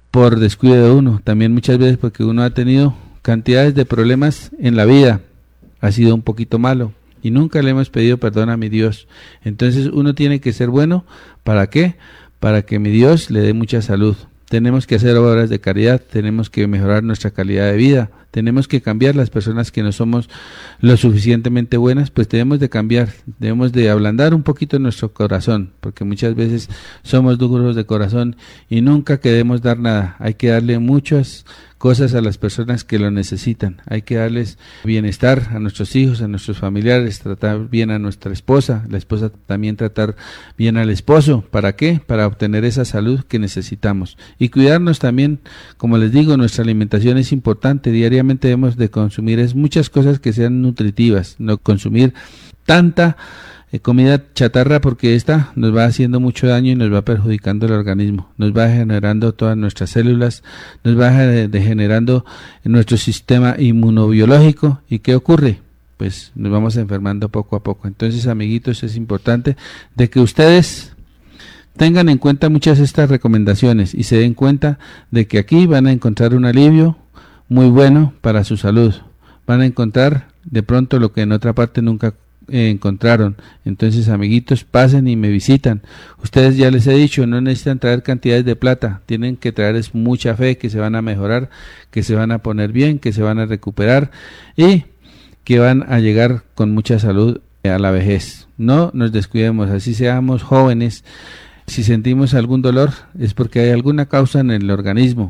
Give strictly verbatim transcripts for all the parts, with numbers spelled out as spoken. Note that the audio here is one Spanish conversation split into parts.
por descuido de uno, también muchas veces porque uno ha tenido cantidades de problemas en la vida, ha sido un poquito malo y nunca le hemos pedido perdón a mi Dios. Entonces uno tiene que ser bueno, ¿para qué? Para que mi Dios le dé mucha salud. Tenemos que hacer obras de caridad, tenemos que mejorar nuestra calidad de vida, tenemos que cambiar las personas que no somos lo suficientemente buenas, pues debemos de cambiar, debemos de ablandar un poquito nuestro corazón, porque muchas veces somos duros de corazón y nunca queremos dar nada. Hay que darle muchas cosas a las personas que lo necesitan, hay que darles bienestar a nuestros hijos, a nuestros familiares, tratar bien a nuestra esposa, la esposa también tratar bien al esposo. ¿Para qué? Para obtener esa salud que necesitamos y cuidarnos también. Como les digo, nuestra alimentación es importante, diariamente debemos de consumir es muchas cosas que sean nutritivas, no consumir tanta Eh, comida chatarra, porque esta nos va haciendo mucho daño y nos va perjudicando el organismo, nos va degenerando todas nuestras células, nos va degenerando nuestro sistema inmunobiológico. ¿Y qué ocurre? Pues nos vamos enfermando poco a poco. Entonces, amiguitos, es importante de que ustedes tengan en cuenta muchas de estas recomendaciones y se den cuenta de que aquí van a encontrar un alivio muy bueno para su salud, van a encontrar de pronto lo que en otra parte nunca Eh, encontraron. Entonces, amiguitos, pasen y me visitan. Ustedes, ya les he dicho, no necesitan traer cantidades de plata, tienen que traerles mucha fe, que se van a mejorar, que se van a poner bien, que se van a recuperar y que van a llegar con mucha salud a la vejez. No nos descuidemos, así seamos jóvenes. Si sentimos algún dolor es porque hay alguna causa en el organismo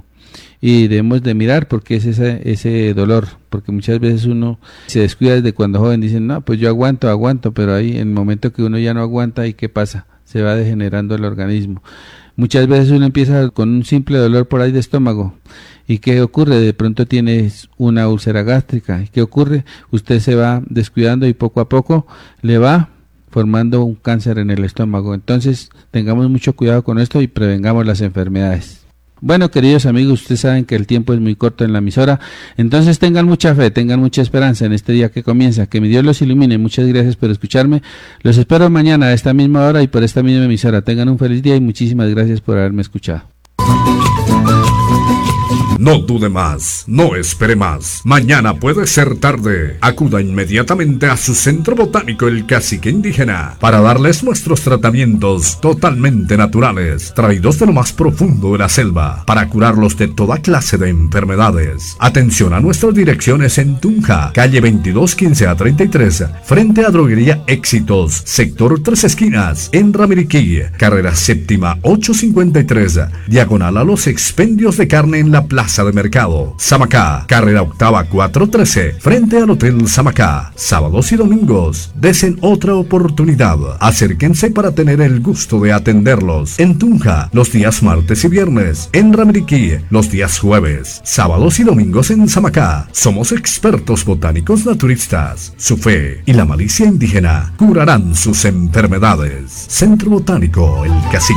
y debemos de mirar por qué es ese, ese dolor, porque muchas veces uno se descuida desde cuando joven, dicen, no, pues yo aguanto, aguanto, pero ahí en el momento que uno ya no aguanta, ¿y qué pasa? Se va degenerando el organismo. Muchas veces uno empieza con un simple dolor por ahí de estómago, ¿y qué ocurre? De pronto tienes una úlcera gástrica, ¿y qué ocurre? Usted se va descuidando y poco a poco le va formando un cáncer en el estómago. Entonces, tengamos mucho cuidado con esto y prevengamos las enfermedades. Bueno, queridos amigos, ustedes saben que el tiempo es muy corto en la emisora, entonces tengan mucha fe, tengan mucha esperanza en este día que comienza, que mi Dios los ilumine. Muchas gracias por escucharme, los espero mañana a esta misma hora y por esta misma emisora. Tengan un feliz día y muchísimas gracias por haberme escuchado. No dude más, no espere más. Mañana puede ser tarde. Acuda inmediatamente a su centro botánico El Cacique Indígena para darles nuestros tratamientos totalmente naturales, traídos de lo más profundo de la selva, para curarlos de toda clase de enfermedades. Atención a nuestras direcciones en Tunja, calle veintidós quince a treinta y tres, frente a Droguería Éxitos, sector Tres Esquinas, en Ramiriquí, carrera séptima ochocientos cincuenta y tres, diagonal a los expendios de carne en la plaza de mercado. Samacá, carrera octava cuatrocientos trece, frente al Hotel Samacá. Sábados y domingos, desen otra oportunidad. Acérquense para tener el gusto de atenderlos. En Tunja, los días martes y viernes. En Ramiriquí, los días jueves. Sábados y domingos en Samacá. Somos expertos botánicos naturistas. Su fe y la malicia indígena curarán sus enfermedades. Centro Botánico El Cacique.